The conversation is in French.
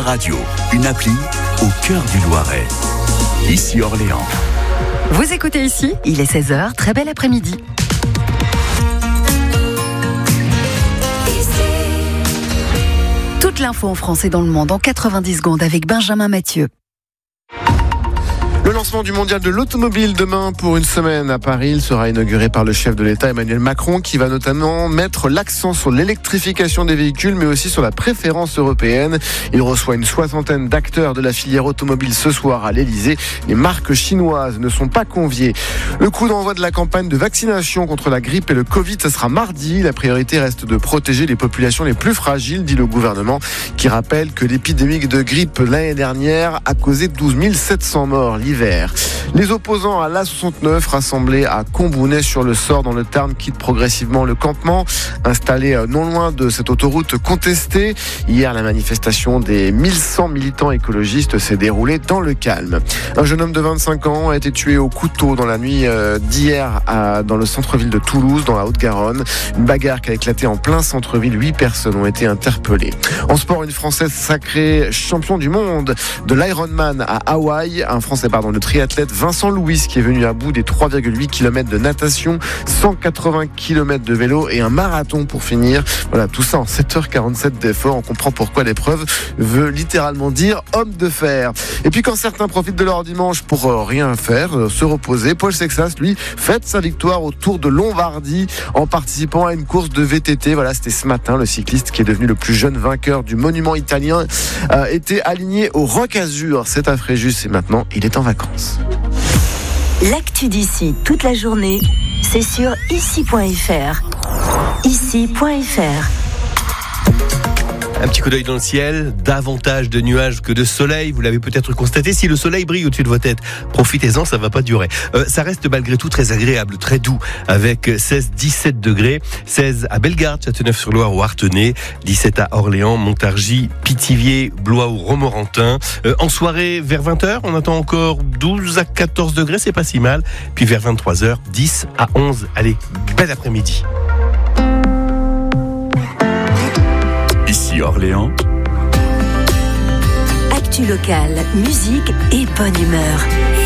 Radio, une appli au cœur du Loiret. Ici Orléans. Vous écoutez ici, il est 16h, très bel après-midi. Toute l'info en France et dans le monde en 90 secondes avec Benjamin Mathieu. Le lancement du mondial de l'automobile demain pour une semaine à Paris. Il sera inauguré par le chef de l'État Emmanuel Macron qui va notamment mettre l'accent sur l'électrification des véhicules mais aussi sur la préférence européenne. Il reçoit une soixantaine d'acteurs de la filière automobile ce soir à l'Elysée. Les marques chinoises ne sont pas conviées. Le coup d'envoi de la campagne de vaccination contre la grippe et le Covid, ce sera mardi. La priorité reste de protéger les populations les plus fragiles, dit le gouvernement, qui rappelle que l'épidémie de grippe l'année dernière a causé 12 700 morts l'hiver. Les opposants à l'A69 rassemblés à Combounet-sur-le-Sort dans le Tarn quittent progressivement le campement installé non loin de cette autoroute contestée. Hier, la manifestation des 1100 militants écologistes s'est déroulée dans le calme. Un jeune homme de 25 ans a été tué au couteau dans la nuit d'hier dans le centre-ville de Toulouse, dans la Haute-Garonne. Une bagarre qui a éclaté en plein centre-ville. 8 personnes ont été interpellées. En sport, une Française sacrée champion du monde de l'Ironman à Hawaï. Le triathlète Vincent Louis qui est venu à bout des 3,8 km de natation, 180 km de vélo et un marathon pour finir. Voilà, tout ça en 7h47 d'effort. On comprend pourquoi l'épreuve veut littéralement dire homme de fer. Et puis quand certains profitent de leur dimanche pour rien faire, se reposer, Paul Sexas, lui, fête sa victoire au Tour de Lombardie en participant à une course de VTT. Voilà, c'était ce matin. Le cycliste qui est devenu le plus jeune vainqueur du monument italien était aligné au Roc Azur. C'est à Fréjus et maintenant il est en vacances. L'actu d'ici toute la journée, c'est sur ici.fr. Ici.fr. Un petit coup d'œil dans le ciel, davantage de nuages que de soleil, vous l'avez peut-être constaté. Si le soleil brille au-dessus de votre tête, profitez-en, ça va pas durer. Ça reste malgré tout très agréable, très doux, avec 16-17 degrés, 16 à Bellegarde, Châteauneuf-sur-Loire ou Artenay, 17 à Orléans, Montargis, Pithiviers, Blois ou Romorantin. En soirée, vers 20h, on attend encore 12 à 14 degrés, c'est pas si mal. Puis vers 23h, 10 à 11. Allez, bel après-midi. Ici Orléans. Actu locale, musique et bonne humeur.